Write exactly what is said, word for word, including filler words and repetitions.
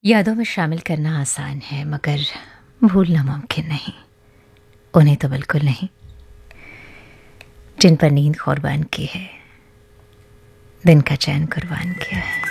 यादों में शामिल करना आसान है मगर भूलना मुमकिन नहीं। उन्हें तो बिल्कुल नहीं, जिन पर नींद कुर्बान की है, दिन का चैन कुर्बान किया है।